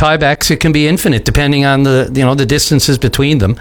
tiebacks, it can be infinite depending on the distances between them.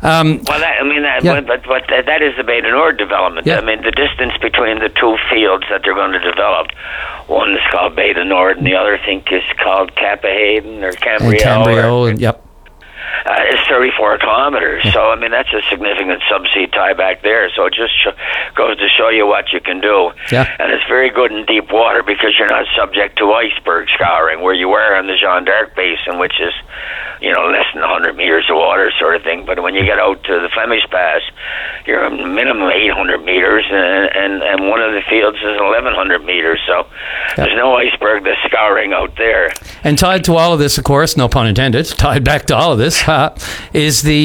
That is the Bay du Nord development. Yeah. I mean, the distance between the two fields that they're going to develop, one is called Bay du Nord, and the other, I think, is called Cappahayden or Cambrio. Yep. It's 34 kilometers. Yeah. So, I mean, that's a significant subsea tieback there. So it just goes to show you what you can do. Yeah. And it's very good in deep water because you're not subject to iceberg scouring where you were on the Jeanne d'Arc Basin, which is, less than 100 meters of water sort of thing. But when you get out to the Flemish Pass, you're a minimum 800 meters, and one of the fields is 1,100 meters. So there's no iceberg that's scouring out there. And tied to all of this, of course, no pun intended, tied back to all of this, is the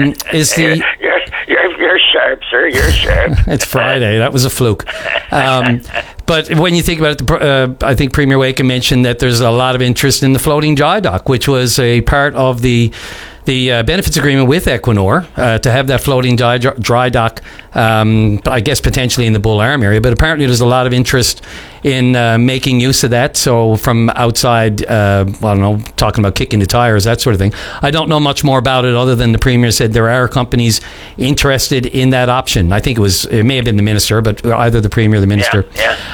You're sharp, sir. You're sharp. It's Friday. That was a fluke. But when you think about it, I think Premier Wakem mentioned that there's a lot of interest in the floating dry dock, which was a part of the benefits agreement with Equinor to have that floating dry dock, I guess potentially in the Bull Arm area. But apparently there's a lot of interest in making use of that. So from outside, talking about kicking the tires, that sort of thing. I don't know much more about it other than the Premier said there are companies interested in that option. I think it may have been the Minister, but either the Premier or the Minister.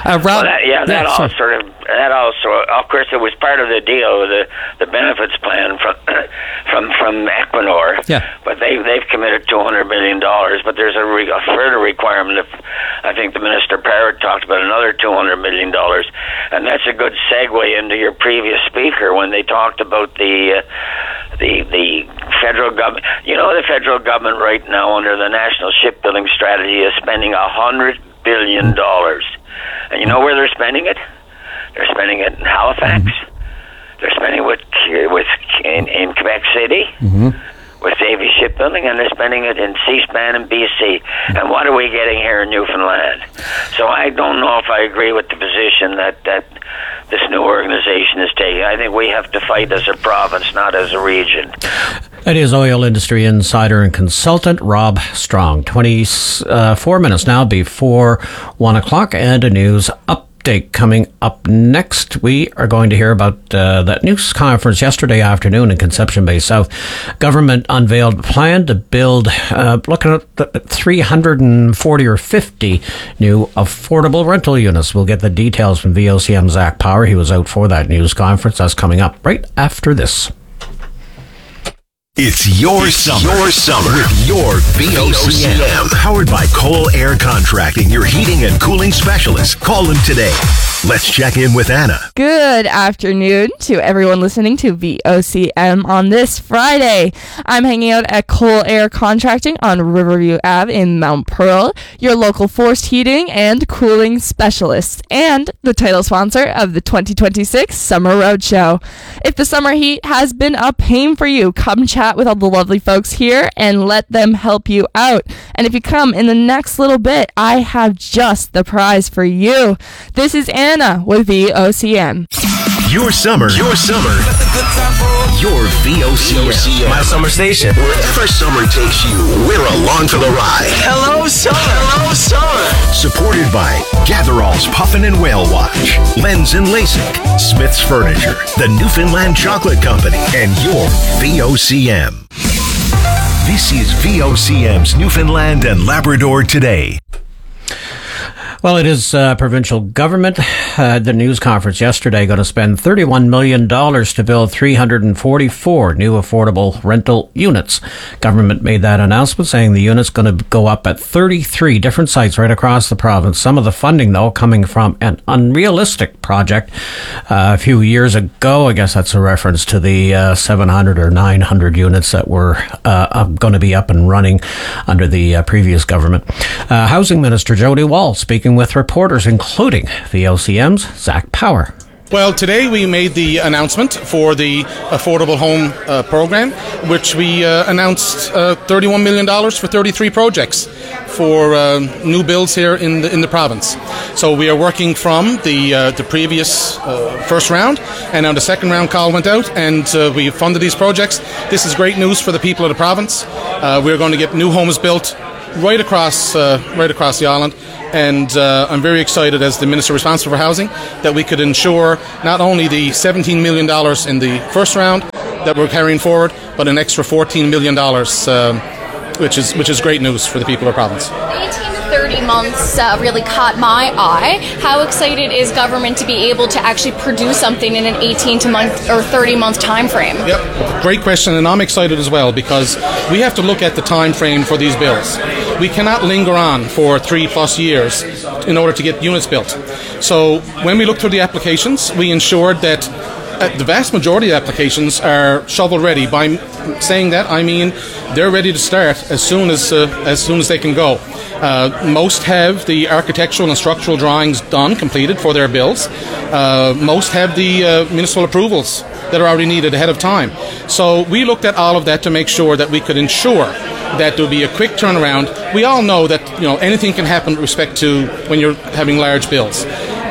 That also, of course, it was part of the deal, the benefits plan from Equinor. Yeah. But they've committed $200 million. But there's a further requirement. I think the Minister Parrott talked about another $200 million, and that's a good segue into your previous speaker when they talked about the federal government. The federal government right now under the National Shipbuilding Strategy is spending $100 billion, and you know where they're spending it? They're spending it in Halifax. They're spending it in Quebec City with Davy Shipbuilding, and they're spending it in Seaspan in BC. And what are we getting here in Newfoundland? So I don't know if I agree with the position that this new organization is taking. I think we have to fight as a province, not as a region. That is oil industry insider and consultant Rob Strong. 24 minutes now before 1 o'clock, and a news update coming up next. We are going to hear about that news conference yesterday afternoon in Conception Bay South. Government unveiled a plan to build, looking at 340 or 50 new affordable rental units. We'll get the details from VOCM Zach Power. He was out for that news conference. That's coming up right after this. It's your summer with your VOCM. Powered by Cole Air Contracting, your heating and cooling specialist. Call them today. Let's check in with Anna. Good afternoon to everyone listening to VOCM on this Friday. I'm hanging out at Cole Air Contracting on Riverview Ave in Mount Pearl, your local forced heating and cooling specialist, and the title sponsor of the 2026 Summer Roadshow. If the summer heat has been a pain for you, come chat with all the lovely folks here and let them help you out. And if you come in the next little bit, I have just the prize for you. This is Anna with VOCM. Your summer. Your VOCM. My summer station. Wherever summer takes you, we're along for the ride. Hello, summer. Supported by Gatherall's Puffin and Whale Watch, Lens and LASIK, Smith's Furniture, the Newfoundland Chocolate Company, and your VOCM. This is VOCM's Newfoundland and Labrador Today. Well, it is provincial government. The news conference yesterday going to spend $31 million to build 344 new affordable rental units. Government made that announcement saying the unit's going to go up at 33 different sites right across the province. Some of the funding, though, coming from an unrealistic project a few years ago. I guess that's a reference to the 700 or 900 units that were going to be up and running under the previous government. Housing Minister Jody Wall speaking with reporters, including VOCM's Zach Power. Well, today we made the announcement for the Affordable Home Program, which we announced $31 million for 33 projects for new builds here in the province. So we are working from the previous first round, and now the second round call went out, and we funded these projects. This is great news for the people of the province. We're going to get new homes built right across the island. And I'm very excited, as the Minister responsible for housing, that we could ensure not only the $17 million in the first round that we're carrying forward, but an extra $14 million, which is great news for the people of the province. 18 to 30 months really caught my eye. How excited is government to be able to actually produce something in an 18 to month or 30 month time frame? Yep, great question, and I'm excited as well, because we have to look at the time frame for these bills. We cannot linger on for 3+ years in order to get units built. So when we look through the applications, we ensured that the vast majority of applications are shovel ready. By saying that, I mean they're ready to start as soon as they can go. Most have the architectural and structural drawings completed for their bills. Most have the municipal approvals that are already needed ahead of time. So we looked at all of that to make sure that we could ensure that there would be a quick turnaround. We all know that anything can happen with respect to when you're having large bills.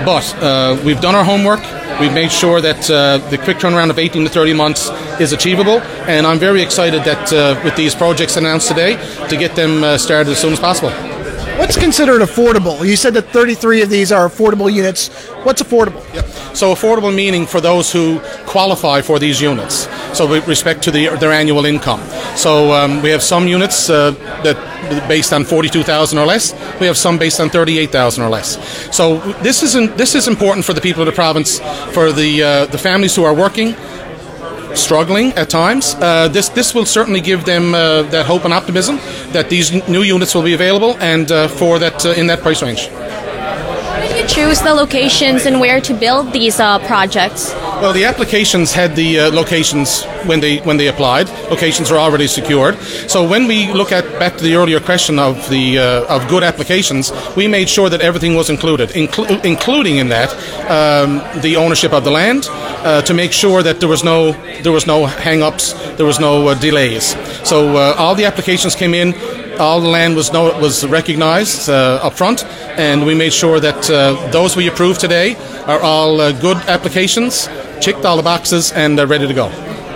But we've done our homework. We've made sure that the quick turnaround of 18 to 30 months is achievable, and I'm very excited that with these projects announced today, to get them started as soon as possible. What's considered affordable? You said that 33 of these are affordable units. What's affordable? Yep. So affordable meaning for those who qualify for these units, so with respect to their annual income. So we have some units that based on 42,000 or less. We have some based on 38,000 or less. So this is important for the people of the province, for the families who are working, struggling at times. This will certainly give them that hope and optimism that these new units will be available, and for that in that price range. How did you choose the locations and where to build these projects? Well, the applications had the locations when they applied. Locations were already secured. So when we look back to the earlier question of the of good applications, we made sure that everything was included, including in that the ownership of the land, to make sure that there was no hang-ups, there was no delays. So all the applications came in. All the land was recognized up front, and we made sure that those we approved today are all good applications, checked all the boxes, and are ready to go.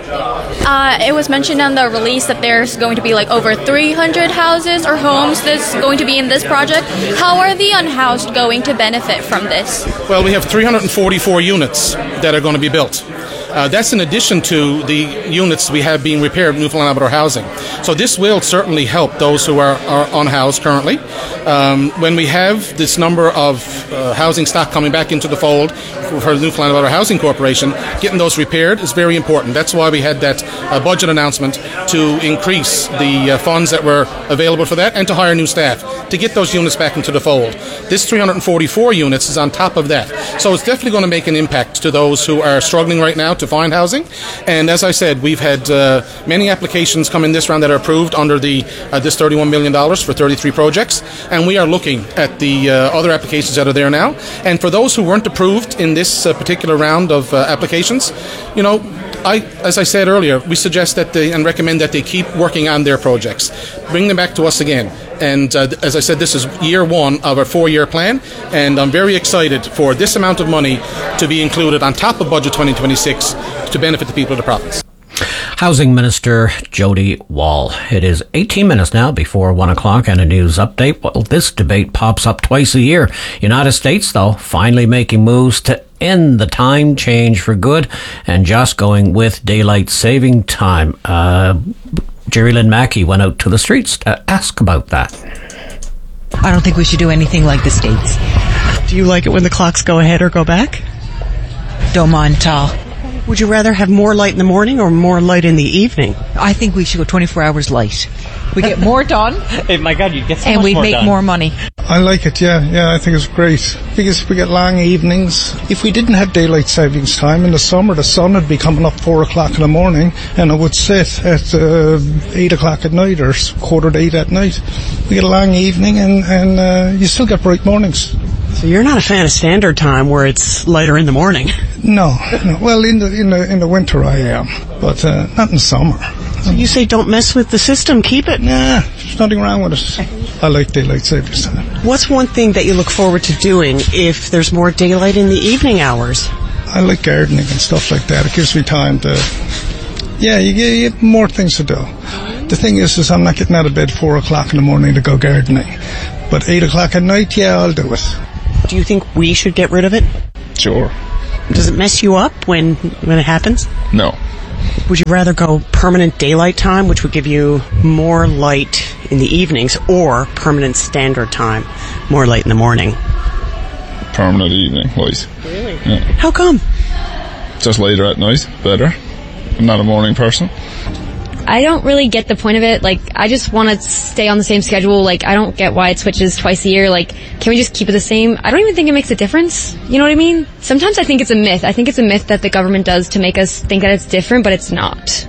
It was mentioned on the release that there's going to be like over 300 houses or homes that's going to be in this project. How are the unhoused going to benefit from this? Well, we have 344 units that are going to be built. That's in addition to the units we have being repaired in Newfoundland and Labrador Housing. So this will certainly help those who are unhoused currently. When we have this number of housing stock coming back into the fold for the Newfoundland and Labrador Housing Corporation, getting those repaired is very important. That's why we had that budget announcement to increase the funds that were available for that, and to hire new staff to get those units back into the fold. This 344 units is on top of that. So it's definitely going to make an impact to those who are struggling right now to find housing. And as I said, we've had many applications come in this round that are approved under this $31 million for 33 projects, and we are looking at the other applications that are there now. And for those who weren't approved in this particular round of applications, as I said earlier, we suggest and recommend that they keep working on their projects. Bring them back to us again. And as I said, this is year one of our 4-year plan, and I'm very excited for this amount of money to be included on top of Budget 2026 to benefit the people of the province. Housing Minister Jody Wall. It is 18 minutes now before 1 o'clock, and a news update. Well, this debate pops up twice a year. United States, though, finally making moves to end the time change for good and just going with daylight saving time. Jerry Lynn Mackey went out to the streets to ask about that. I don't think we should do anything like the States. Do you like it when the clocks go ahead or go back? Don't mind at all. Would you rather have more light in the morning or more light in the evening? I think we should go 24 hours light. We get more done. Hey, my God, you'd get so and much we'd more make done. more money. I like it, yeah, I think it's great. Because we get long evenings. If we didn't have daylight savings time in the summer, the sun would be coming up 4 o'clock in the morning, and it would set at 8 o'clock at night or 7:45 at night. We get a long evening, and you still get bright mornings. So you're not a fan of standard time where it's lighter in the morning? No. Well, in the winter I am, but not in the summer. So you say don't mess with the system, keep it? Nah, there's nothing wrong with it. I like daylight savings time. What's one thing that you look forward to doing if there's more daylight in the evening hours? I like gardening and stuff like that. It gives me time to... Yeah, you get more things to do. The thing is I'm not getting out of bed 4 o'clock in the morning to go gardening. But 8 o'clock at night, yeah, I'll do it. Do you think we should get rid of it? Sure. Does it mess you up when it happens? No. Would you rather go permanent daylight time, which would give you more light in the evenings, or permanent standard time, more light in the morning? Permanent evening light. Really? Yeah. How come? Just later at night, better. I'm not a morning person. I don't really get the point of it. Like, I just want to stay on the same schedule. Like, I don't get why it switches twice a year. Like, can we just keep it the same? I don't even think it makes a difference. You know what I mean? Sometimes I think it's a myth. I think it's a myth that the government does to make us think that it's different, but it's not.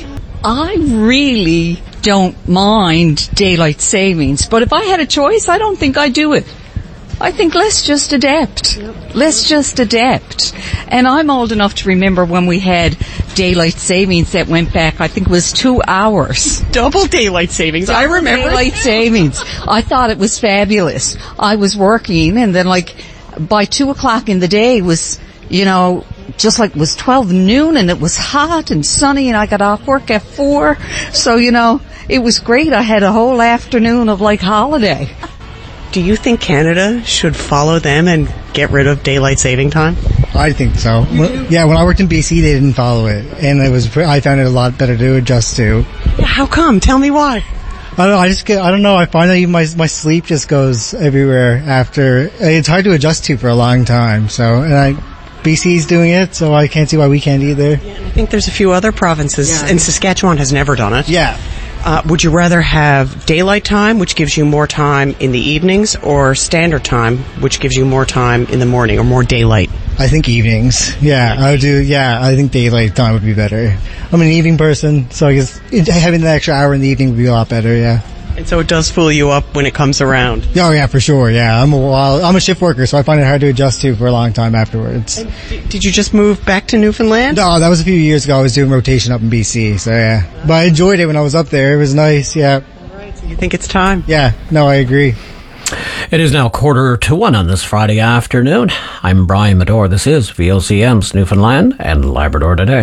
I really don't mind daylight savings, but if I had a choice, I don't think I'd do it. I think let's just adapt. Let's just adapt. And I'm old enough to remember when we had daylight savings that went back, I think it was 2 hours. Double daylight savings. I remember. Daylight savings. I thought it was fabulous. I was working, and then like by 2 o'clock in the day was, you know, just like it was 12 noon, and it was hot and sunny, and I got off work at 4. So, you know, it was great. I had a whole afternoon of like holiday. Do you think Canada should follow them and get rid of daylight saving time? I think so. Yeah, when I worked in BC, they didn't follow it, and I found it a lot better to adjust to. How come? Tell me why. I don't know. I find that even my sleep just goes everywhere after. It's hard to adjust to for a long time. So, BC's doing it, so I can't see why we can't either. Yeah, I think there's a few other provinces, and Saskatchewan has never done it. Yeah. Would you rather have daylight time, which gives you more time in the evenings, or standard time, which gives you more time in the morning, or more daylight? I think evenings. Yeah, I would do. Yeah, I think daylight time would be better. I'm an evening person, so I guess having the extra hour in the evening would be a lot better. Yeah. And so it does fool you up when it comes around. Oh yeah, for sure. Yeah, I'm a shift worker, so I find it hard to adjust to for a long time afterwards. And did you just move back to Newfoundland? No, that was a few years ago. I was doing rotation up in BC, so yeah. But I enjoyed it when I was up there. It was nice. Yeah. All right. So you think it's time? Yeah. No, I agree. It is now 1:45 on this Friday afternoon. I'm Brian Medore. This is VOCM's Newfoundland and Labrador Today.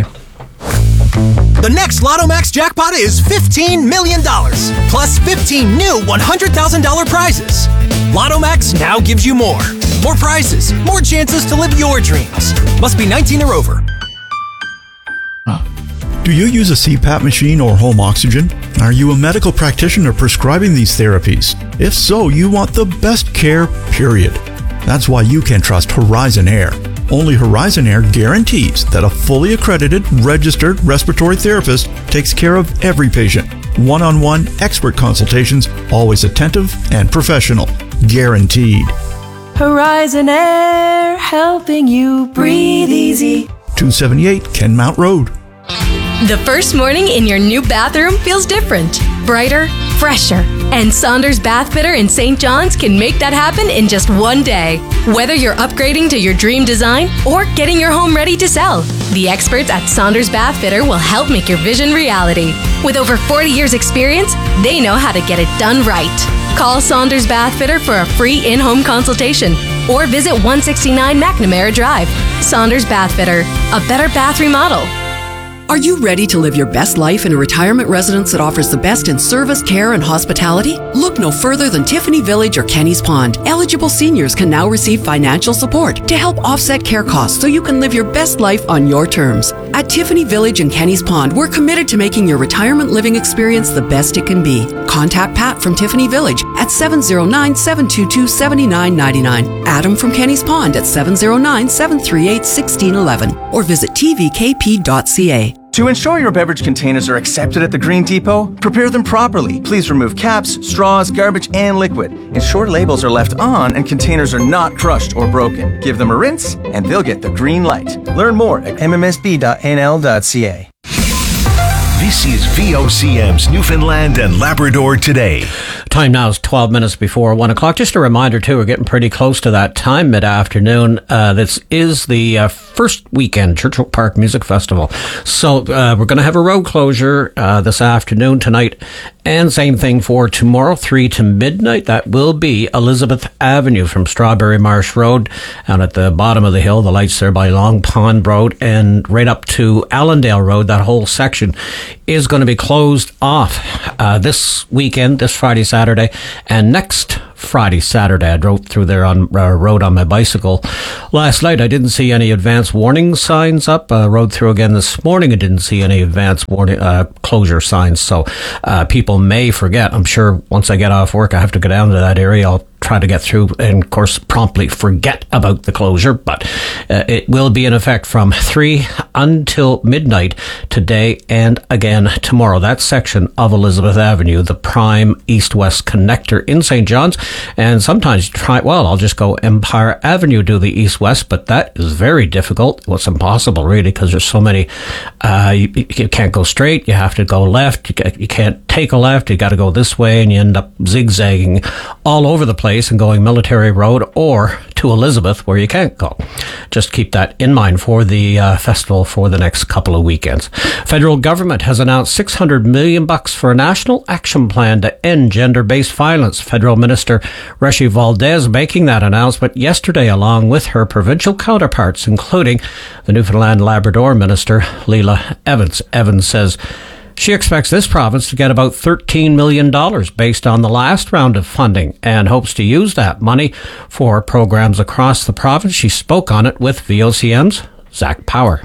The next Lotto Max jackpot is $15 million, plus 15 new $100,000 prizes. Lotto Max now gives you more. More prizes, more chances to live your dreams. Must be 19 or over. Do you use a CPAP machine or home oxygen? Are you a medical practitioner prescribing these therapies? If so, you want the best care, period. That's why you can trust Horizon Air. Only Horizon Air guarantees that a fully accredited, registered respiratory therapist takes care of every patient. One-on-one expert consultations, always attentive and professional. Guaranteed. Horizon Air, helping you breathe easy. 278 Kenmount Road. The first morning in your new bathroom feels different, brighter, fresher. And Saunders Bath Fitter in St. John's can make that happen in just one day. Whether you're upgrading to your dream design or getting your home ready to sell, the experts at Saunders Bath Fitter will help make your vision reality. With over 40 years experience, they know how to get it done right. Call Saunders Bath Fitter for a free in-home consultation or visit 169 McNamara Drive. Saunders Bath Fitter, a better bath remodel. Are you ready to live your best life in a retirement residence that offers the best in service, care, and hospitality? Look no further than Tiffany Village or Kenny's Pond. Eligible seniors can now receive financial support to help offset care costs so you can live your best life on your terms. At Tiffany Village and Kenny's Pond, we're committed to making your retirement living experience the best it can be. Contact Pat from Tiffany Village at 709-722-7999. Adam from Kenny's Pond at 709-738-1611 or visit tvkp.ca. To ensure your beverage containers are accepted at the Green Depot, prepare them properly. Please remove caps, straws, garbage, and liquid. Ensure labels are left on and containers are not crushed or broken. Give them a rinse and they'll get the green light. Learn more at msb.nl.ca. This is VOCM's Newfoundland and Labrador Today. Time now is 12 minutes before 1 o'clock. Just a reminder, too, we're getting pretty close to that time, mid-afternoon. This is the first weekend Churchill Park Music Festival. So we're going to have a road closure this afternoon, tonight, and same thing for tomorrow, 3 to midnight. That will be Elizabeth Avenue from Strawberry Marsh Road, and at the bottom of the hill, the lights there by Long Pond Road, and right up to Allendale Road. That whole section is going to be closed off this weekend, this Friday, Saturday, and next Friday, Saturday. I drove through there on road on my bicycle last night. I didn't see any advance warning signs up. Rode through again this morning. I didn't see any advance warning closure signs. So people may forget. I'm sure once I get off work, I have to go down to that area. I'll try to get through and, of course, promptly forget about the closure. But it will be in effect from 3 until midnight today and again tomorrow. That section of Elizabeth Avenue, the prime east-west connector in St. John's. And sometimes you try, I'll just go Empire Avenue, do the east-west, but that is very difficult. Well, it's impossible, really, because there's so many. You can't go straight. You have to go left. You can't take a left. You got to go this way, and you end up zigzagging all over the place and going Military Road or to Elizabeth, where you can't go. Just keep that in mind for the festival for the next couple of weekends. Federal government has announced $600 million for a national action plan to end gender-based violence. Federal Minister Reshi Valdez making that announcement yesterday along with her provincial counterparts, including the Newfoundland Labrador Minister Leela Evans. Evans says she expects this province to get about $13 million based on the last round of funding and hopes to use that money for programs across the province. She spoke on it with VOCM's Zach Power.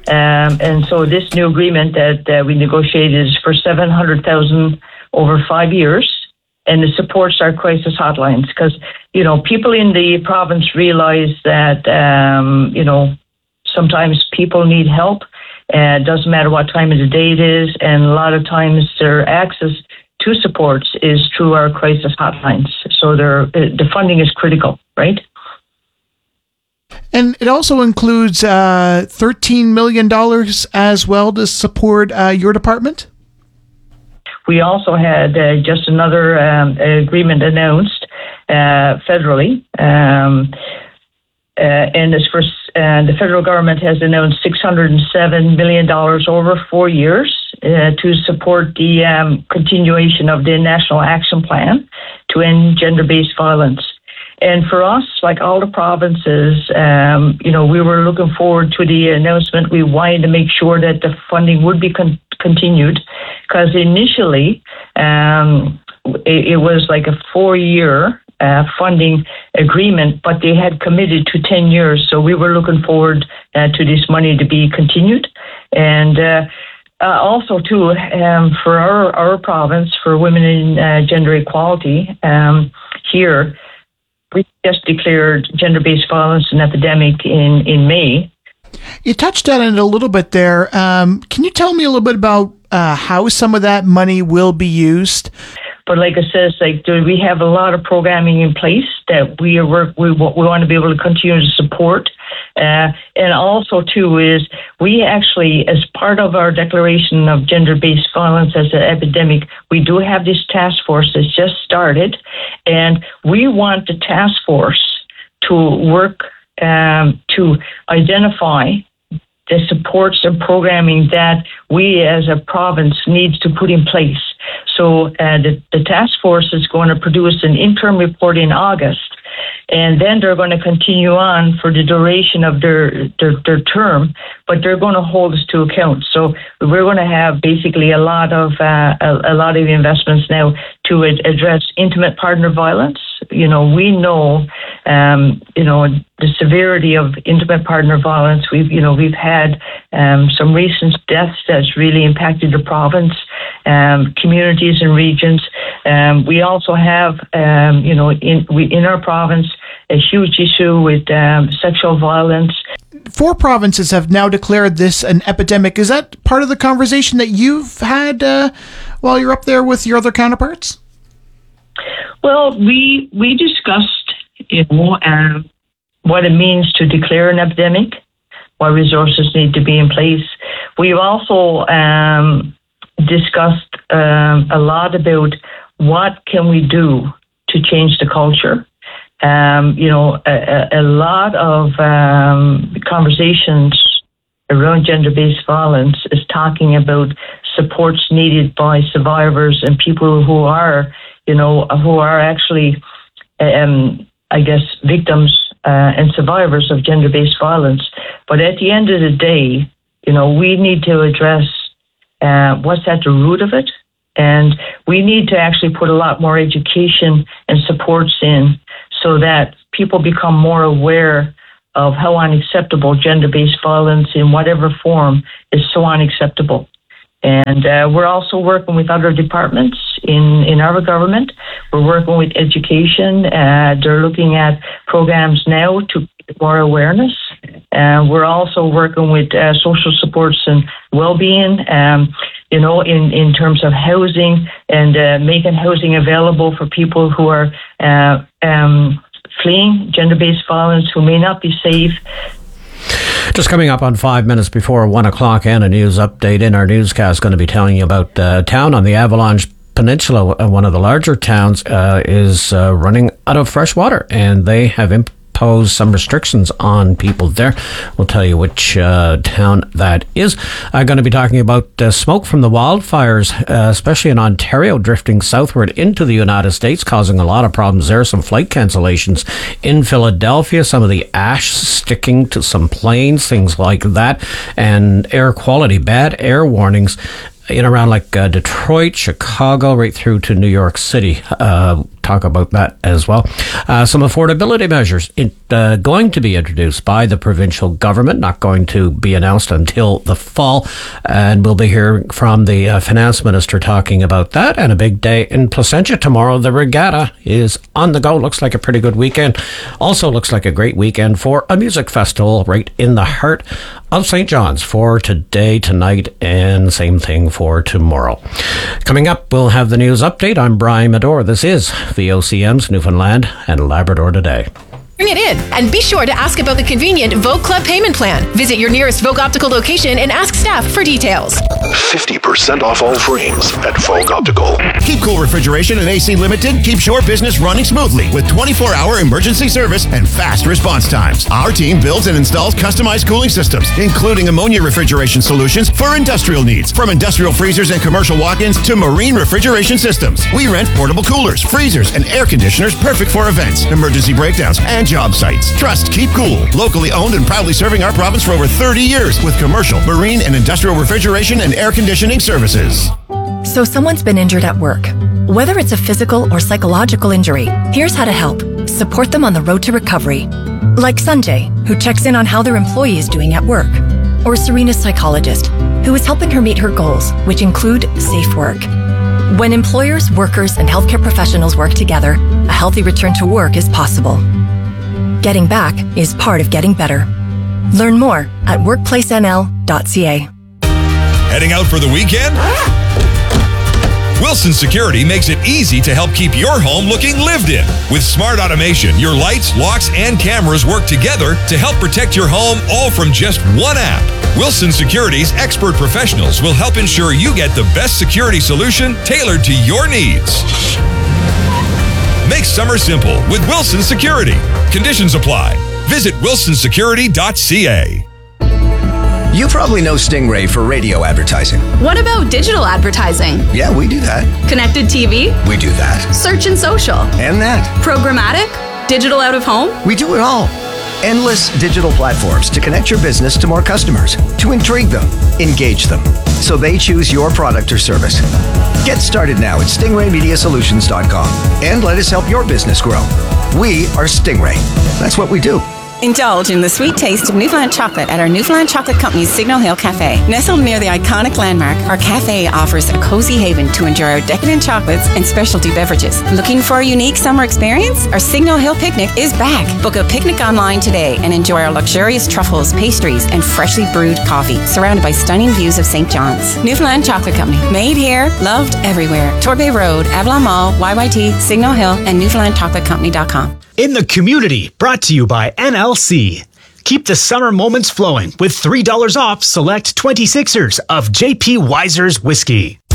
And so this new agreement that we negotiated is for $700,000 over 5 years, and it supports our crisis hotlines because, people in the province realize that, sometimes people need help. It doesn't matter what time of the day it is, and a lot of times their access to supports is through our crisis hotlines. So the funding is critical, right? And it also includes $13 million as well to support your department? We also had just another agreement announced federally, and it's for the federal government has announced $607 million over 4 years to support the continuation of the National Action Plan to end gender-based violence. And for us, like all the provinces, we were looking forward to the announcement. We wanted to make sure that the funding would be continued because initially it was like a 4-year funding agreement, but they had committed to 10 years. So we were looking forward to this money to be continued. And also, too, for our province, for women in gender equality, here, we just declared gender-based violence an epidemic in May. You touched on it a little bit there. Can you tell me a little bit about how some of that money will be used? But like I said, we have a lot of programming in place that we want to be able to continue to support. And also, too, is we actually, as part of our declaration of gender-based violence as an epidemic, we do have this task force that's just started. And we want the task force to work to identify the supports and programming that we as a province needs to put in place. So the task force is going to produce an interim report in August, and then they're going to continue on for the duration of their term, but they're going to hold us to account. So we're going to have basically a lot of investments now to address intimate partner violence. We know, the severity of intimate partner violence. We've had some recent deaths that's really impacted the province, communities and regions. We also have, in our province, a huge issue with sexual violence. 4 provinces have now declared this an epidemic. Is that part of the conversation that you've had while you're up there with your other counterparts? Well, we discussed, what it means to declare an epidemic, what resources need to be in place. We've also discussed a lot about what can we do to change the culture? A lot of conversations around gender-based violence is talking about supports needed by survivors and people who are actually, victims and survivors of gender-based violence. But at the end of the day, we need to address what's at the root of it. And we need to actually put a lot more education and supports in so that people become more aware of how unacceptable gender-based violence in whatever form is so unacceptable. And we're also working with other departments in our government. We're working with education. They're looking at programs now to get more awareness. We're also working with social supports and well-being, in terms of housing and making housing available for people who are fleeing gender-based violence, who may not be safe. Just coming up on 5 minutes before 1 o'clock, and a news update in our newscast, going to be telling you about a town on the Avalanche Peninsula. One of the larger towns is running out of fresh water, and they have imposed some restrictions on people there. We'll tell you which town that is. I'm going to be talking about smoke from the wildfires, especially in Ontario, drifting southward into the United States, causing a lot of problems there. Some flight cancellations in Philadelphia, some of the ash sticking to some planes, things like that, and air quality, bad air warnings in around like Detroit, Chicago, right through to New York City. Talk about that as well. Some affordability measures going to be introduced by the provincial government, not going to be announced until the fall. And we'll be hearing from the finance minister talking about that. And a big day in Placentia tomorrow. The regatta is on the go. Looks like a pretty good weekend. Also looks like a great weekend for a music festival right in the heart of St. John's for today, tonight, and same thing for tomorrow. Coming up, we'll have the news update. I'm Brian Medor. This is VOCM's Newfoundland and Labrador Today. Bring it in and be sure to ask about the convenient Vogue Club payment plan. Visit your nearest Vogue Optical location and ask staff for details. 50% off all frames at Vogue Optical. Keep Cool Refrigeration and AC Limited keeps your business running smoothly with 24-hour emergency service and fast response times. Our team builds and installs customized cooling systems, including ammonia refrigeration solutions for industrial needs, from industrial freezers and commercial walk-ins to marine refrigeration systems. We rent portable coolers, freezers, and air conditioners perfect for events, emergency breakdowns, and job sites. Trust Keep Cool, locally owned and proudly serving our province for over 30 years with commercial, marine, and industrial refrigeration and air conditioning services. So someone's been injured at work. Whether it's a physical or psychological injury, here's how to help. Support them on the road to recovery. Like Sanjay, who checks in on how their employee is doing at work. Or Serena's psychologist, who is helping her meet her goals, which include safe work. When employers, workers, and healthcare professionals work together, a healthy return to work is possible. Getting back is part of getting better. Learn more at workplacenl.ca. Heading out for the weekend? Wilson Security makes it easy to help keep your home looking lived in. With smart automation, your lights, locks, and cameras work together to help protect your home, all from just one app. Wilson Security's expert professionals will help ensure you get the best security solution tailored to your needs. Make summer simple with Wilson Security. Conditions apply. Visit wilsonsecurity.ca. You probably know Stingray for radio advertising. What about digital advertising? Yeah, we do that. Connected TV? We do that. Search and social? And that. Programmatic? Digital out of home? We do it all. Endless digital platforms to connect your business to more customers, to intrigue them, engage them, so they choose your product or service. Get started now at stingraymediasolutions.com and let us help your business grow. We are Stingray. That's what we do. Indulge in the sweet taste of Newfoundland chocolate at our Newfoundland Chocolate Company's Signal Hill Cafe. Nestled near the iconic landmark, our cafe offers a cozy haven to enjoy our decadent chocolates and specialty beverages. Looking for a unique summer experience? Our Signal Hill Picnic is back. Book a picnic online today and enjoy our luxurious truffles, pastries, and freshly brewed coffee, surrounded by stunning views of St. John's. Newfoundland Chocolate Company. Made here, loved everywhere. Torbay Road, Avalon Mall, YYT, Signal Hill, and NewfoundlandChocolateCompany.com. In the Community, brought to you by NLC. Keep the summer moments flowing with $3 off select 26ers of J.P. Wiser's whiskey.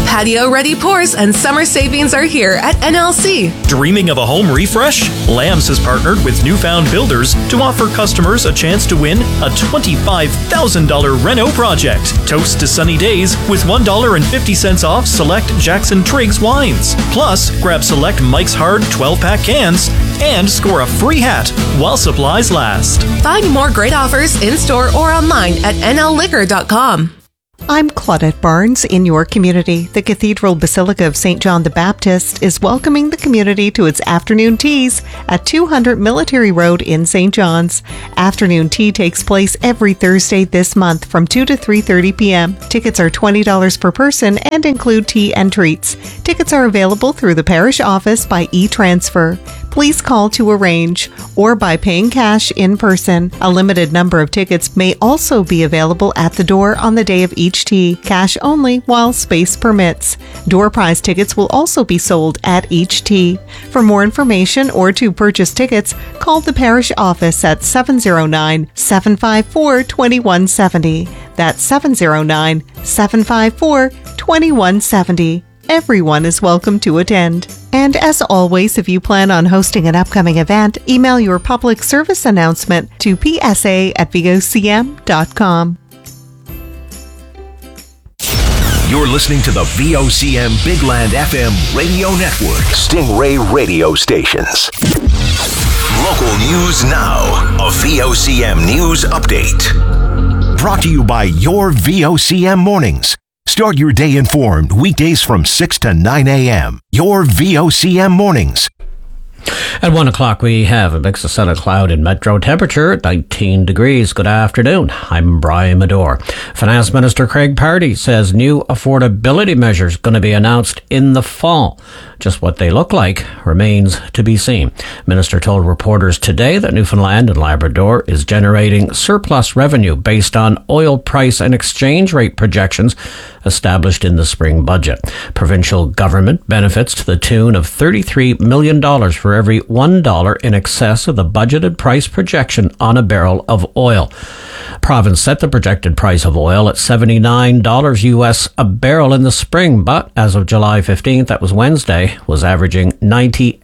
Patio-ready pours and summer savings are here at NLC. Dreaming of a home refresh? Lambs has partnered with Newfound Builders to offer customers a chance to win a $25,000 reno project. Toast to sunny days with $1.50 off select Jackson Triggs wines. Plus, grab select Mike's Hard 12-pack cans and score a free hat while supplies last. Find more great offers in-store or online at nlliquor.com. I'm Claudette Barnes in your community. The Cathedral Basilica of St. John the Baptist is welcoming the community to its afternoon teas at 200 Military Road in St. John's. Afternoon tea takes place every Thursday this month from 2 to 3:30 p.m. Tickets are $20 per person and include tea and treats. Tickets are available through the parish office by e-transfer. Please call to arrange or by paying cash in person. A limited number of tickets may also be available at the door on the day of each tea, cash only while space permits. Door prize tickets will also be sold at each tea. For more information or to purchase tickets, call the parish office at 709-754-2170. That's 709-754-2170. Everyone is welcome to attend. And as always, if you plan on hosting an upcoming event, email your public service announcement to psa@vocm.com. You're listening to the VOCM Bigland FM radio network, Stingray radio stations. Local news now, a VOCM news update. Brought to you by your VOCM mornings. Start your day informed weekdays from 6 to 9 a.m. Your VOCM mornings. At 1 o'clock, we have a mix of sun and cloud in metro temperature at 19 degrees. Good afternoon. I'm Brian Medore. Finance Minister Craig Pardy says new affordability measures going to be announced in the fall. Just what they look like remains to be seen. Minister told reporters today that Newfoundland and Labrador is generating surplus revenue based on oil price and exchange rate projections established in the spring budget. Provincial government benefits to the tune of $33 million for every $1 in excess of the budgeted price projection on a barrel of oil. Province set the projected price of oil at $79 US a barrel in the spring, but as of July 15th, that was Wednesday, was averaging $98.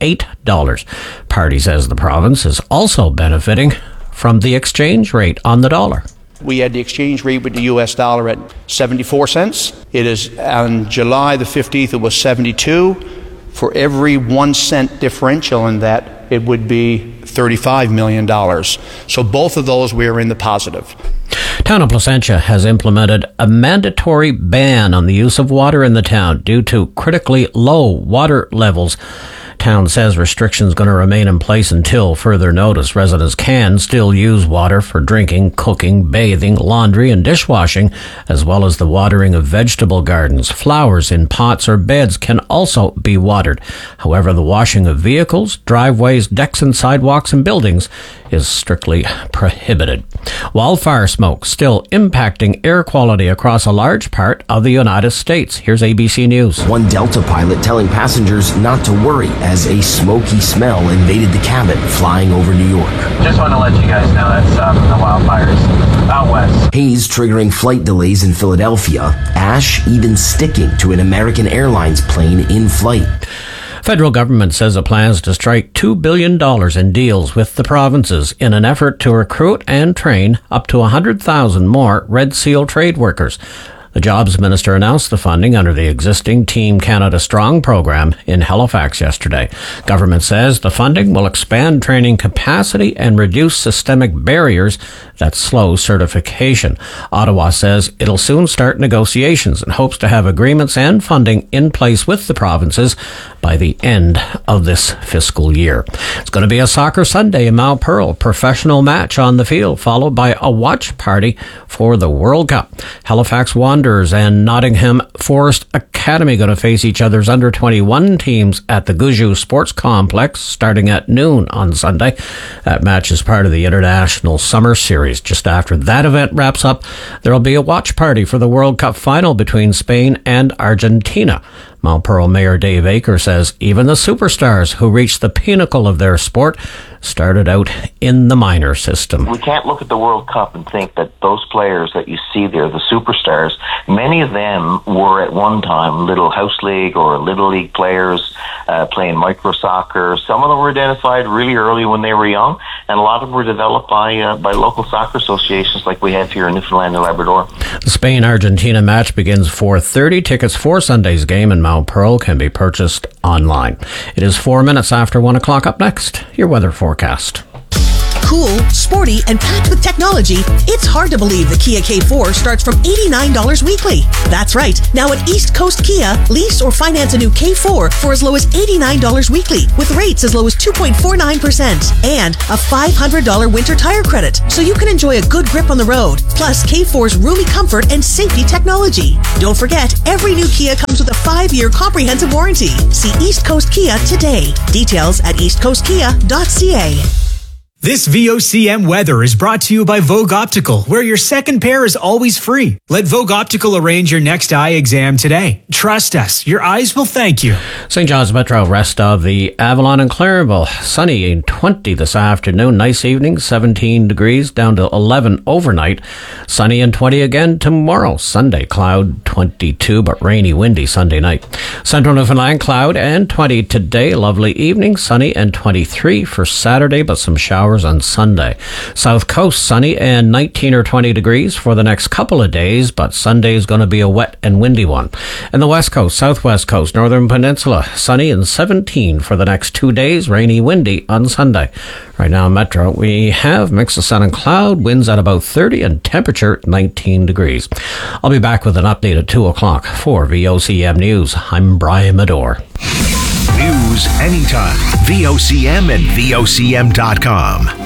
Pardy says the province is also benefiting from the exchange rate on the dollar. We had the exchange rate with the US dollar at 74 cents. It is on July the 15th, it was 72. For every 1 cent differential in that, it would be $35 million. So both of those, we are in the positive. Town of Placentia has implemented a mandatory ban on the use of water in the town due to critically low water levels. Town says restrictions going to remain in place until further notice. Residents can still use water for drinking, cooking, bathing, laundry, and dishwashing, as well as the watering of vegetable gardens. Flowers in pots or beds can also be watered. However, the washing of vehicles, driveways, decks, and sidewalks and buildings is strictly prohibited. Wildfire smoke still impacting air quality across a large part of the United States. Here's ABC News. One Delta pilot telling passengers not to worry as a smoky smell invaded the cabin flying over New York. Just want to let you guys know that's the wildfires out west. Haze triggering flight delays in Philadelphia. Ash even sticking to an American Airlines plane in flight. Federal government says it plans to strike $2 billion in deals with the provinces in an effort to recruit and train up to 100,000 more Red Seal trade workers. The Jobs Minister announced the funding under the existing Team Canada Strong program in Halifax yesterday. Government says the funding will expand training capacity and reduce systemic barriers that slow certification. Ottawa says it'll soon start negotiations and hopes to have agreements and funding in place with the provinces by the end of this fiscal year. It's going to be a soccer Sunday in Mount Pearl, professional match on the field, followed by a watch party for the World Cup. Halifax Wanderers and Nottingham Forest Academy going to face each other's under-21 teams at the Gouju Sports Complex starting at noon on Sunday. That match is part of the International Summer Series. Just after that event wraps up, there will be a watch party for the World Cup final between Spain and Argentina. Mount Pearl Mayor Dave Aker says even the superstars who reached the pinnacle of their sport started out in the minor system. We can't look at the World Cup and think that those players that you see there, the superstars, many of them were at one time little house league or little league players playing micro soccer. Some of them were identified really early when they were young, and a lot of them were developed by local soccer associations like we have here in Newfoundland and Labrador. The Spain-Argentina match begins 4:30. Tickets for Sunday's game in Mount Pearl can be purchased online. It is 4 minutes after 1 o'clock. Up next, your weather forecast. Cool, sporty, and packed with technology, it's hard to believe the Kia K4 starts from $89 weekly. That's right. Now at East Coast Kia, lease or finance a new K4 for as low as $89 weekly, with rates as low as 2.49% and a $500 winter tire credit, so you can enjoy a good grip on the road. Plus K4's roomy comfort and safety technology. Don't forget, every new Kia comes with a 5-year comprehensive warranty. See East Coast Kia today. Details at eastcoastkia.ca. This VOCM weather is brought to you by Vogue Optical, where your second pair is always free. Let Vogue Optical arrange your next eye exam today. Trust us, your eyes will thank you. St. John's Metro, rest of the Avalon and Clarenville. Sunny and 20 this afternoon. Nice evening, 17 degrees, down to 11 overnight. Sunny and 20 again tomorrow. Sunday, cloud 22, but rainy, windy Sunday night. Central Newfoundland, cloud and 20 today. Lovely evening, sunny and 23 for Saturday, but some showers on Sunday. South Coast, sunny and 19 or 20 degrees for the next couple of days, but Sunday is going to be a wet and windy one. And the West Coast, Southwest Coast, Northern Peninsula, sunny and 17 for the next 2 days, rainy, windy on Sunday. Right now in Metro, we have mix of sun and cloud, winds at about 30 and temperature 19 degrees. I'll be back with an update at 2 o'clock for VOCM News. I'm Brian Medore. News anytime. VOCM and VOCM.com.